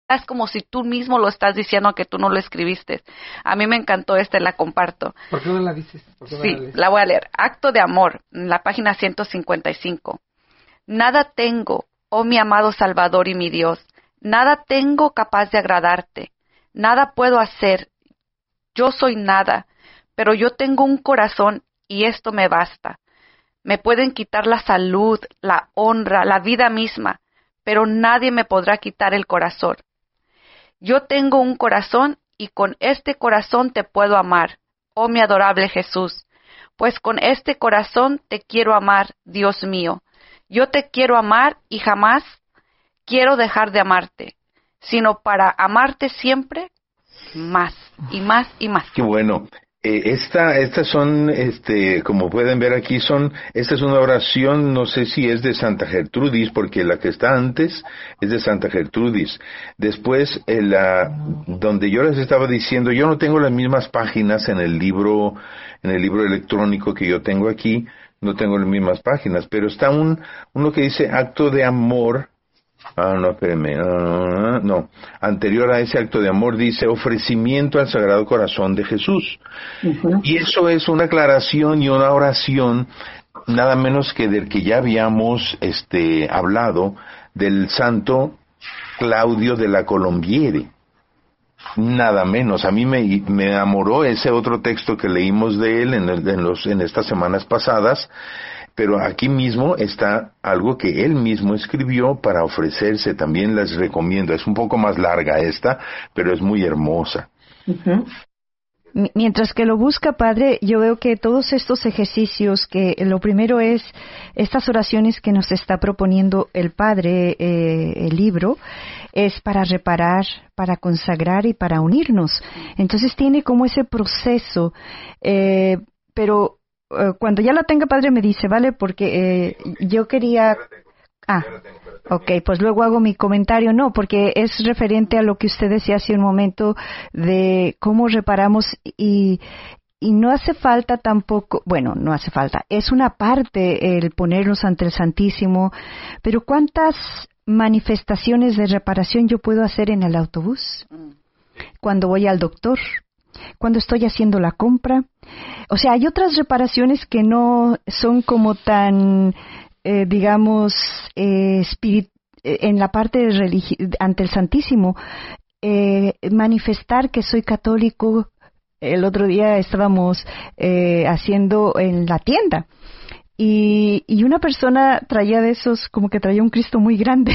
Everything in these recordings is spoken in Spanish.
es como si tú mismo lo estás diciendo, aunque tú no lo escribiste. A mí me encantó la comparto. ¿Por qué no la dices? Sí, la voy a leer. Acto de amor, en la página 155. Nada tengo, oh mi amado Salvador y mi Dios, nada tengo capaz de agradarte, nada puedo hacer, yo soy nada, pero yo tengo un corazón y esto me basta. Me pueden quitar la salud, la honra, la vida misma, pero nadie me podrá quitar el corazón. Yo tengo un corazón y con este corazón te puedo amar, oh mi adorable Jesús, pues con este corazón te quiero amar, Dios mío. Yo te quiero amar y jamás quiero dejar de amarte, sino para amarte siempre más y más y más. Qué bueno. Estas son, como pueden ver aquí, esta es una oración, no sé si es de Santa Gertrudis, porque la que está antes es de Santa Gertrudis. Después, donde yo les estaba diciendo, yo no tengo las mismas páginas en el libro electrónico que yo tengo aquí, no tengo las mismas páginas, pero está uno que dice acto de amor. No, espérenme, no. Anterior a ese acto de amor dice ofrecimiento al Sagrado Corazón de Jesús. Uh-huh. Y eso es una aclaración y una oración, nada menos que del que ya habíamos hablado, del santo Claudio de la Colombiere. Nada menos. A mí me enamoró ese otro texto que leímos de él en estas semanas pasadas. Pero aquí mismo está algo que él mismo escribió para ofrecerse. También les recomiendo. Es un poco más larga esta, pero es muy hermosa. Uh-huh. Mientras que lo busca, Padre, yo veo que todos estos ejercicios, que lo primero es estas oraciones que nos está proponiendo el Padre, el libro, es para reparar, para consagrar y para unirnos. Entonces tiene como ese proceso, pero cuando ya la tenga, Padre, me dice, ¿vale? Porque yo quería... Ok, pues luego hago mi comentario. No, porque es referente a lo que usted decía hace un momento de cómo reparamos y no hace falta tampoco, bueno, no hace falta, es una parte el ponernos ante el Santísimo, pero ¿cuántas manifestaciones de reparación yo puedo hacer en el autobús? Cuando voy al doctor, cuando estoy haciendo la compra. O sea, hay otras reparaciones que no son como tan, digamos, en la parte ante el Santísimo. Manifestar que soy católico. El otro día estábamos haciendo en la tienda. Y una persona traía de esos, como que traía un Cristo muy grande.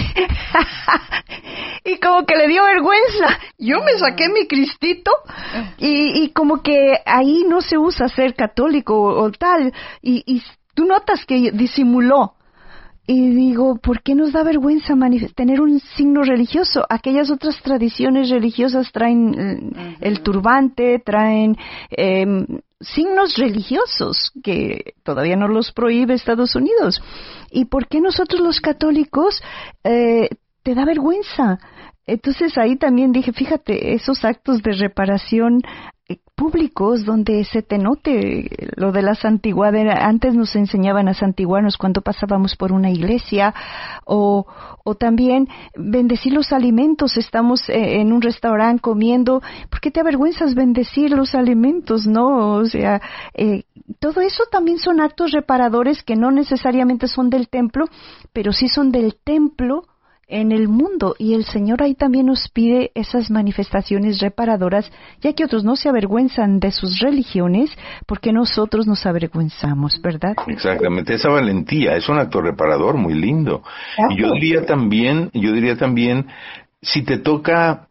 Y como que le dio vergüenza. Yo me saqué mi Cristito y como que ahí no se usa ser católico o tal. Y tú notas que disimuló. Y digo, ¿por qué nos da vergüenza tener un signo religioso? Aquellas otras tradiciones religiosas traen el turbante, traen signos religiosos que todavía no los prohíbe Estados Unidos. ¿Y por qué nosotros los católicos te da vergüenza? Entonces ahí también dije, fíjate, esos actos de reparación públicos donde se te note lo de la santiguada. Antes nos enseñaban a santiguarnos cuando pasábamos por una iglesia o también bendecir los alimentos. Estamos en un restaurante comiendo, ¿por qué te avergüenzas bendecir los alimentos? No, o sea, todo eso también son actos reparadores que no necesariamente son del templo, pero sí son del templo en el mundo, y el Señor ahí también nos pide esas manifestaciones reparadoras, ya que otros no se avergüenzan de sus religiones, porque nosotros nos avergüenzamos, ¿verdad? Exactamente, esa valentía es un acto reparador muy lindo. Y yo diría también, si te toca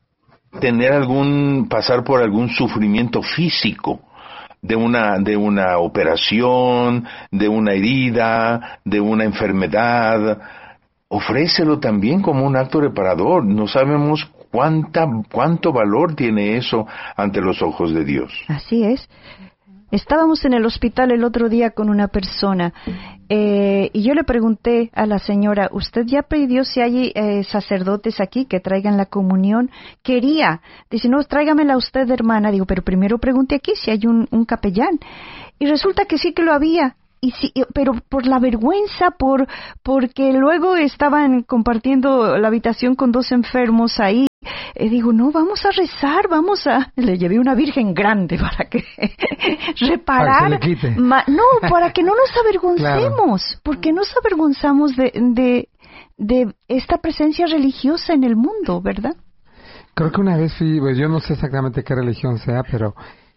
pasar por algún sufrimiento físico, de una operación, de una herida, de una enfermedad, ofrécelo también como un acto reparador. No sabemos cuánto valor tiene eso ante los ojos de Dios. Así es. Estábamos en el hospital el otro día con una persona y yo le pregunté a la señora, ¿usted ya pidió si hay sacerdotes aquí que traigan la comunión? Quería. Dice, no, tráigamela usted, hermana. Digo, pero primero pregunte aquí si hay un capellán. Y resulta que sí que lo había. Y sí, pero por la vergüenza, porque luego estaban compartiendo la habitación con 2 enfermos ahí. digo, no, vamos a rezar, le llevé una virgen grande para que reparar. Para que se le quite. No, para que no nos avergoncemos, claro. Porque nos avergonzamos de esta presencia religiosa en el mundo, ¿verdad? Creo que una vez fui, pues yo no sé exactamente qué religión sea, pero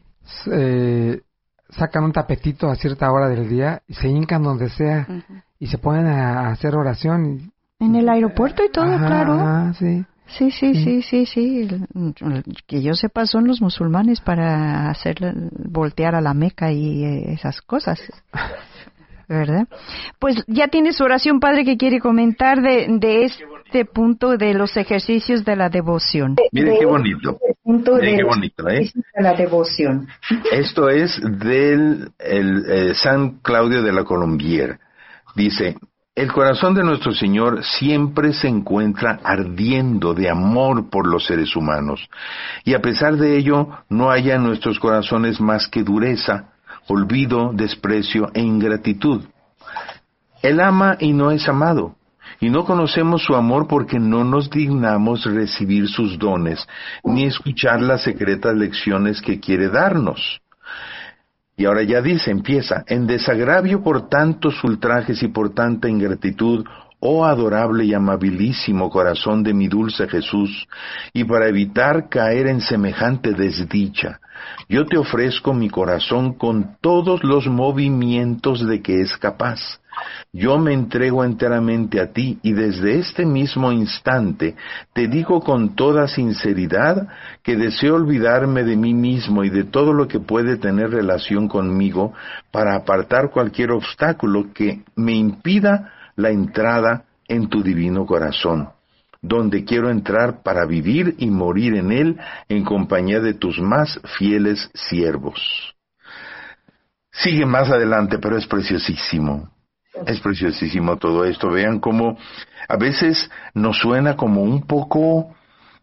sacan un tapetito a cierta hora del día y se hincan donde sea y se ponen a hacer oración. En el aeropuerto y todo, claro. Sí. Sí. Que yo sepa son los musulmanes para hacer voltear a la Meca y esas cosas. ¿Verdad? Pues ya tiene su oración, padre, que quiere comentar de este punto de los ejercicios de la devoción. Mire qué bonito. Mire qué bonito, ¿eh? De la devoción. Esto es del San Claudio de la Colombière. Dice: el corazón de nuestro Señor siempre se encuentra ardiendo de amor por los seres humanos, y a pesar de ello no haya en nuestros corazones más que dureza, olvido, desprecio e ingratitud. Él ama y no es amado, y no conocemos su amor porque no nos dignamos recibir sus dones, ni escuchar las secretas lecciones que quiere darnos. Y ahora ya empieza, en desagravio por tantos ultrajes y por tanta ingratitud, oh adorable y amabilísimo corazón de mi dulce Jesús, y para evitar caer en semejante desdicha, yo te ofrezco mi corazón con todos los movimientos de que es capaz. Yo me entrego enteramente a ti y desde este mismo instante te digo con toda sinceridad que deseo olvidarme de mí mismo y de todo lo que puede tener relación conmigo para apartar cualquier obstáculo que me impida la entrada en tu divino corazón, donde quiero entrar para vivir y morir en él en compañía de tus más fieles siervos. Sigue más adelante, pero es preciosísimo. Es preciosísimo todo esto. Vean cómo a veces nos suena como un poco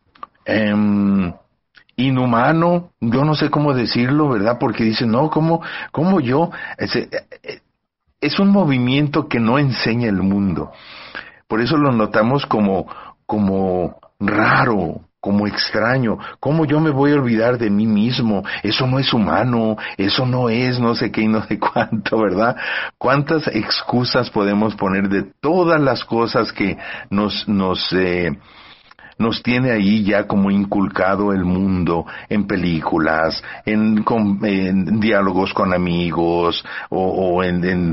inhumano, yo no sé cómo decirlo, ¿verdad? Porque dicen, no, ¿cómo yo? Es un movimiento que no enseña el mundo. Por eso lo notamos como raro, como extraño. ¿Cómo yo me voy a olvidar de mí mismo? Eso no es humano, eso no es no sé qué y no sé cuánto, ¿verdad? ¿Cuántas excusas podemos poner de todas las cosas que nos tiene ahí ya como inculcado el mundo en películas, en diálogos con amigos o en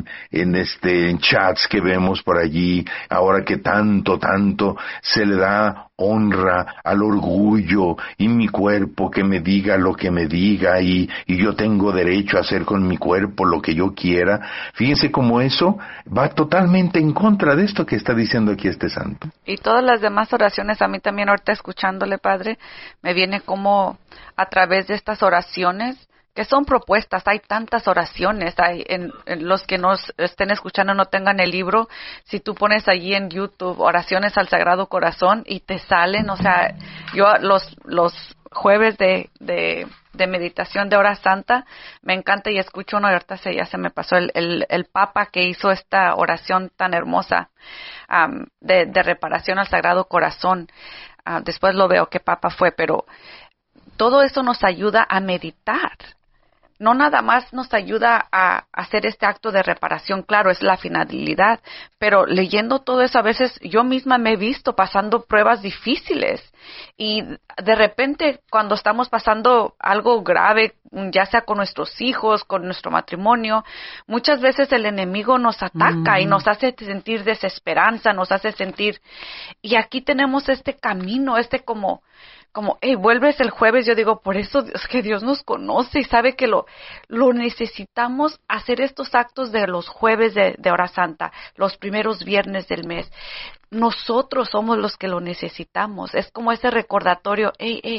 chats que vemos por allí, ahora que tanto se le da honra al orgullo y mi cuerpo que me diga lo que me diga y yo tengo derecho a hacer con mi cuerpo lo que yo quiera. Fíjense cómo eso va totalmente en contra de esto que está diciendo aquí este santo. Y todas las demás oraciones, a mí también ahorita escuchándole, padre, me viene como a través de estas oraciones que son propuestas. Hay tantas oraciones, hay en los que nos estén escuchando no tengan el libro, si tú pones allí en YouTube oraciones al Sagrado Corazón y te salen, o sea, yo los jueves de meditación de hora santa me encanta y escucho uno y ahorita ya se me pasó el Papa que hizo esta oración tan hermosa de reparación al Sagrado Corazón. Después lo veo qué Papa fue, pero todo eso nos ayuda a meditar. No nada más nos ayuda a hacer este acto de reparación, claro, es la finalidad, pero leyendo todo eso a veces yo misma me he visto pasando pruebas difíciles y de repente cuando estamos pasando algo grave, ya sea con nuestros hijos, con nuestro matrimonio, muchas veces el enemigo nos ataca y nos hace sentir desesperanza, nos hace sentir, y aquí tenemos este camino, vuelves el jueves, yo digo, por eso es que Dios nos conoce y sabe que lo necesitamos hacer estos actos de los jueves de hora santa, los primeros viernes del mes. Nosotros somos los que lo necesitamos. Es como ese recordatorio,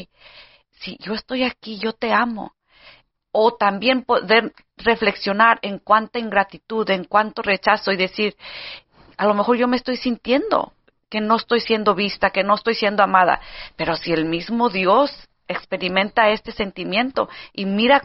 si yo estoy aquí, yo te amo. O también poder reflexionar en cuánta ingratitud, en cuánto rechazo y decir, a lo mejor yo me estoy sintiendo que no estoy siendo vista, que no estoy siendo amada, pero si el mismo Dios experimenta este sentimiento y mira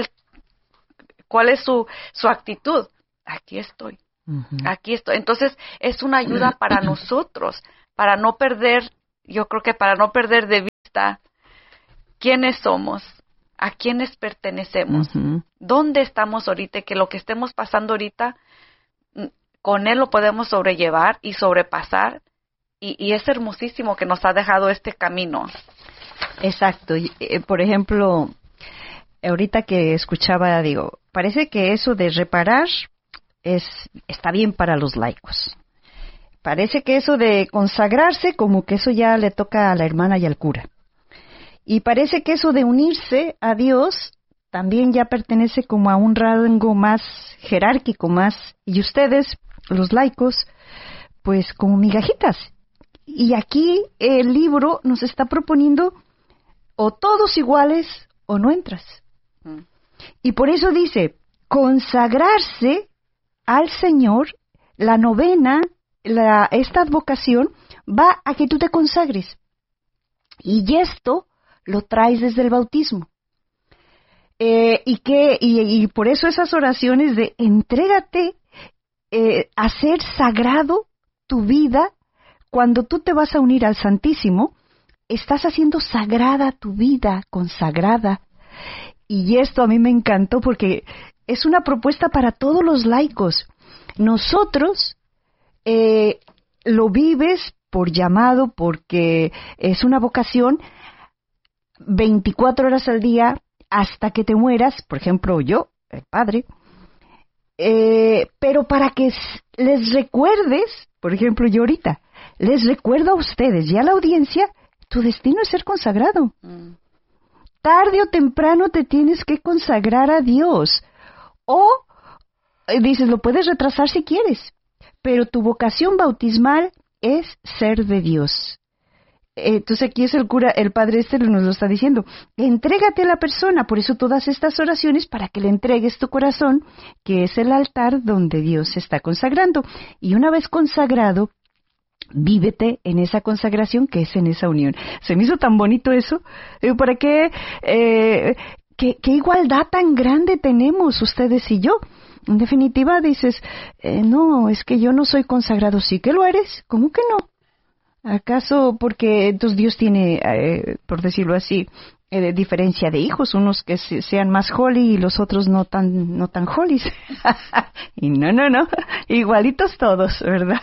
cuál es su actitud, aquí estoy. Entonces es una ayuda para nosotros, para no perder, yo creo que para no perder de está, quiénes somos, a quiénes pertenecemos, dónde estamos ahorita, que lo que estemos pasando ahorita, con Él lo podemos sobrellevar y sobrepasar, y es hermosísimo que nos ha dejado este camino. Exacto. Por ejemplo, ahorita que escuchaba, digo, parece que eso de reparar está bien para los laicos. Parece que eso de consagrarse, como que eso ya le toca a la hermana y al cura. Y parece que eso de unirse a Dios también ya pertenece como a un rango más jerárquico, más, y ustedes, los laicos, pues como migajitas. Y aquí el libro nos está proponiendo o todos iguales o no entras. Y por eso dice, consagrarse al Señor, la novena, esta advocación, va a que tú te consagres. Y esto lo traes desde el bautismo. Y por eso esas oraciones de entrégate, hacer sagrado tu vida. Cuando tú te vas a unir al Santísimo, estás haciendo sagrada tu vida, consagrada. Y esto a mí me encantó porque es una propuesta para todos los laicos. Nosotros lo vives por llamado, porque es una vocación 24 horas al día hasta que te mueras, por ejemplo yo, el padre, pero para que les recuerdes, por ejemplo yo ahorita, les recuerdo a ustedes y a la audiencia, tu destino es ser consagrado. Tarde o temprano te tienes que consagrar a Dios. O, dices, lo puedes retrasar si quieres, pero tu vocación bautismal es ser de Dios. Entonces aquí es el cura, el padre nos lo está diciendo. Entrégate a la persona, por eso todas estas oraciones para que le entregues tu corazón, que es el altar donde Dios se está consagrando. Y una vez consagrado, vívete en esa consagración que es en esa unión. Se me hizo tan bonito eso. ¿Para qué? ¿Qué igualdad tan grande tenemos ustedes y yo? En definitiva dices, no, es que yo no soy consagrado. Sí que lo eres. ¿Cómo que no? ¿Acaso porque entonces Dios tiene, por decirlo así, diferencia de hijos, unos que sean más holy y los otros no tan holies? Y no, igualitos todos, ¿verdad?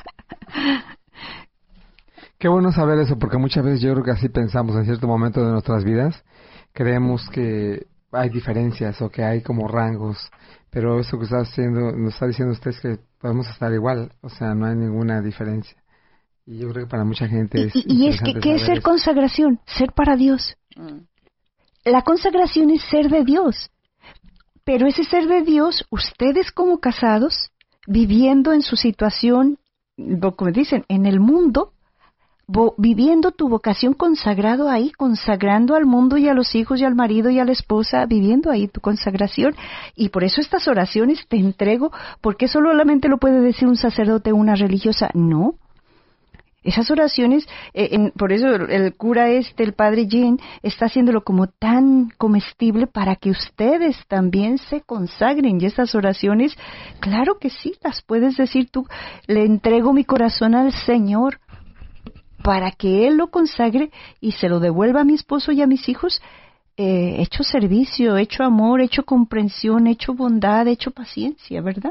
Qué bueno saber eso, porque muchas veces yo creo que así pensamos en cierto momento de nuestras vidas. Creemos que hay diferencias o que hay como rangos, pero eso que nos está diciendo usted es que podemos estar igual, o sea, no hay ninguna diferencia. Y yo creo que para mucha gente es y es que, ¿qué es ser consagración? Ser para Dios. La consagración es ser de Dios. Pero ese ser de Dios, ustedes como casados, viviendo en su situación, como dicen, en el mundo, viviendo tu vocación consagrado ahí, consagrando al mundo y a los hijos y al marido y a la esposa, viviendo ahí tu consagración. Y por eso estas oraciones te entrego, porque solamente lo puede decir un sacerdote o una religiosa. No. Esas oraciones, por eso el cura el padre Jean, está haciéndolo como tan comestible para que ustedes también se consagren. Y estas oraciones, claro que sí, las puedes decir tú. Le entrego mi corazón al Señor para que Él lo consagre y se lo devuelva a mi esposo y a mis hijos, hecho servicio, hecho amor, hecho comprensión, hecho bondad, hecho paciencia, ¿verdad?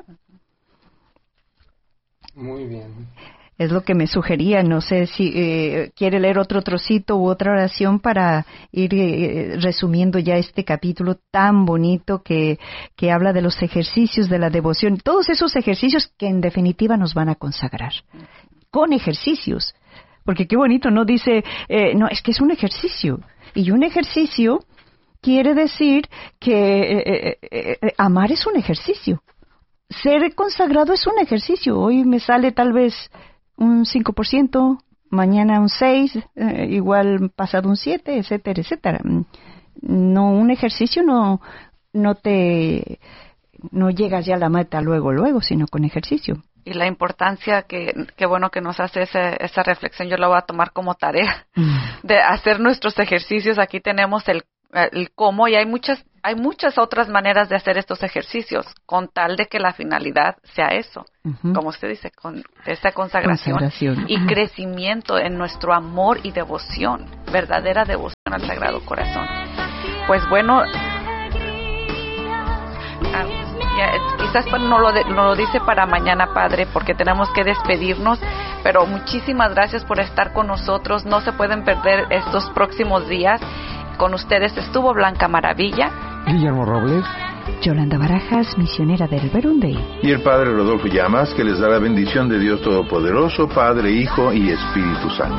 Muy bien. Es lo que me sugería. No sé si quiere leer otro trocito u otra oración para ir resumiendo ya este capítulo tan bonito que habla de los ejercicios de la devoción. Todos esos ejercicios que en definitiva nos van a consagrar. Con ejercicios. Porque qué bonito, ¿no? Dice, no, es que es un ejercicio. Y un ejercicio quiere decir que amar es un ejercicio. Ser consagrado es un ejercicio. Hoy me sale tal vez un 5%, mañana un 6%, igual pasado un 7%, etcétera, etcétera. No, un ejercicio no llegas ya a la meta luego, sino con ejercicio. Y la importancia que bueno que nos hace esa reflexión, yo la voy a tomar como tarea de hacer nuestros ejercicios. Aquí tenemos el cómo, y hay muchas otras maneras de hacer estos ejercicios, con tal de que la finalidad sea eso, como usted dice, con esta consagración. Y crecimiento en nuestro amor y devoción, verdadera devoción al Sagrado Corazón. Pues bueno, quizás no lo dice para mañana, Padre, porque tenemos que despedirnos, pero muchísimas gracias por estar con nosotros. No se pueden perder estos próximos días. Con ustedes estuvo Blanca Maravilla, Guillermo Robles, Yolanda Barajas, misionera del Burundi, y el Padre Rodolfo Llamas, que les da la bendición de Dios Todopoderoso, Padre, Hijo y Espíritu Santo.